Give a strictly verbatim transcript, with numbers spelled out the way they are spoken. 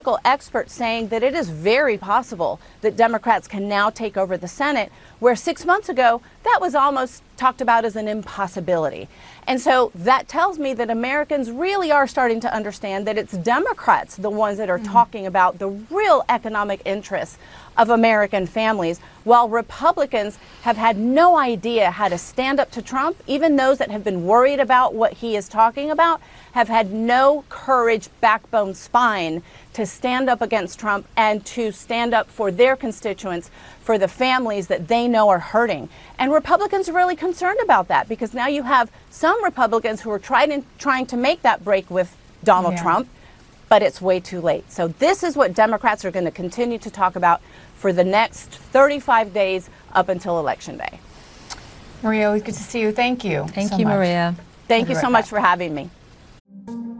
Experts saying that it is very possible that Democrats can now take over the Senate, where six months ago that was almost talked about as an impossibility. And so that tells me that Americans really are starting to understand that it's Democrats, the ones that are mm-hmm. talking about the real economic interests of American families, while Republicans have had no idea how to stand up to Trump. Even those that have been worried about what he is talking about have had no courage, backbone, spine to stand up against Trump and to stand up for their constituents, for the families that they know are hurting. And Republicans are really concerned about that, because now you have some Republicans who are trying, trying to make that break with Donald yeah. Trump, but it's way too late. So this is what Democrats are going to continue to talk about for the next thirty-five days up until Election Day. Maria, always good to see you. Thank you. Thank so you, much. Maria. Thank you so much for having me.